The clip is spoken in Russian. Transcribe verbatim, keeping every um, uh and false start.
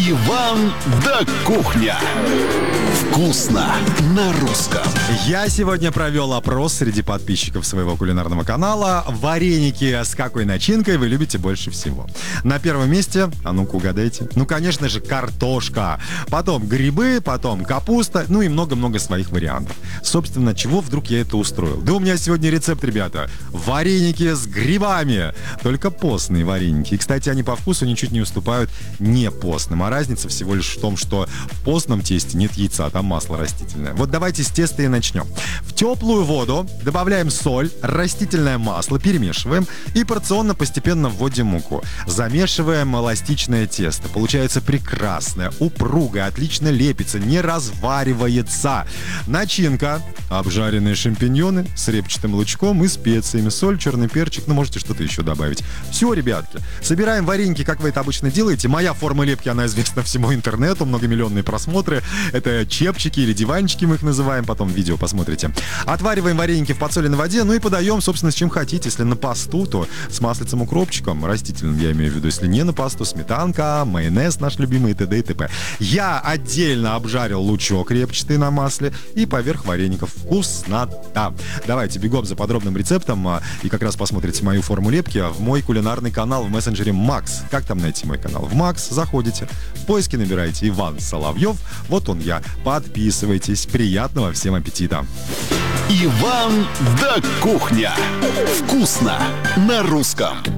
Иван да кухня. Вкусно на русском. Я сегодня провел опрос среди подписчиков своего кулинарного канала. Вареники с какой начинкой вы любите больше всего? На первом месте, а ну-ка угадайте, ну, конечно же, картошка. Потом грибы, потом капуста, ну и много-много своих вариантов. Собственно, чего вдруг я это устроил? Да у меня сегодня рецепт, ребята. Вареники с грибами. Только постные вареники. И, кстати, они по вкусу ничуть не уступают не постным. А разница всего лишь в том, что в постном тесте нет яйца, там масло растительное. Вот давайте с теста и начнем. В теплую воду добавляем соль, растительное масло, перемешиваем и порционно постепенно вводим муку. Замешиваем эластичное тесто. Получается прекрасное, упругое, отлично лепится, не разваривается. Начинка: обжаренные шампиньоны с репчатым лучком и специями, соль, черный перчик, ну можете что-то еще добавить. Все, ребятки, собираем вареники, как вы это обычно делаете. Моя форма лепки, она известна всему интернету, многомиллионные просмотры. Это чепчики или диванчики, мы их называем, потом видео посмотрите. Отвариваем вареники в подсоленной воде, ну и подаем, собственно, с чем хотите. Если на пасту, то с маслицем, укропчиком, растительным, я имею в виду. Если не на пасту, сметанка, майонез наш любимый и т.д. и т.п. Я отдельно обжарил лучок репчатый на масле и поверх вареников. Вкуснота! Давайте бегом за подробным рецептом и как раз посмотрите мою форму лепки в мой кулинарный канал в мессенджере Макс. Как там найти мой канал? В Макс заходите, в поиске набираете Иван Соловьев, вот он я. Подписывайтесь. Приятного всем аппетита! Иван да кухня. Вкусно на русском.